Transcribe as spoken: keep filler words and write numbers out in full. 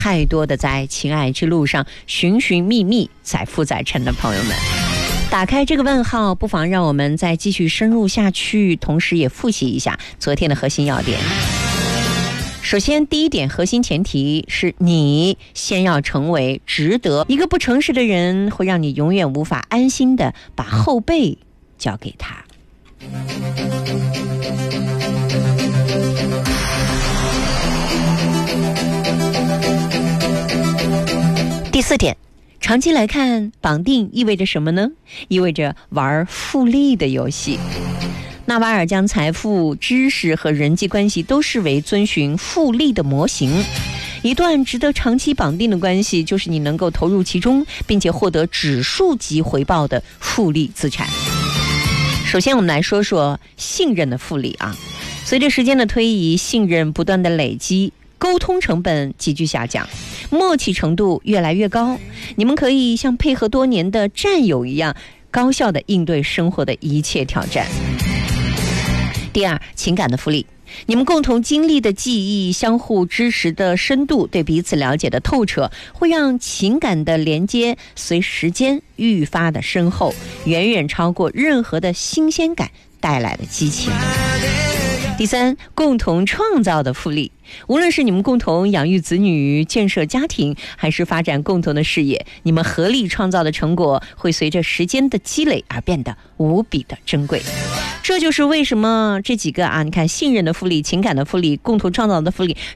太多的在情爱之路上寻寻觅觅载浮载沉的朋友们，打开这个问号，不妨让我们再继续深入下去，同时也复习一下昨天的核心要点。首先，第一点核心前提是你先要成为值得。一个不诚实的人会让你永远无法安心的把后背交给他。第四点，长期来看，绑定意味着什么呢？意味着玩复利的游戏。纳瓦尔将财富、知识和人际关系都视为遵循复利的模型。一段值得长期绑定的关系，就是你能够投入其中，并且获得指数级回报的复利资产。首先，我们来说说信任的复利啊。随着时间的推移，信任不断的累积，沟通成本急剧下降，默契程度越来越高。你们可以像配合多年的战友一样，高效地应对生活的一切挑战。第二，情感的复利。你们共同经历的记忆、相互支持的深度、对彼此了解的透彻，会让情感的连接随时间愈发的深厚，远远超过任何的新鲜感带来的激情。第三，共同创造的复利。无论是你们共同养育子女、建设家庭，还是发展共同的事业，你们合力创造的成果会随着时间的积累而变得无比的珍贵。这就是为什么这几个啊，你看，信任的复利、情感的复利、共同创造的复利，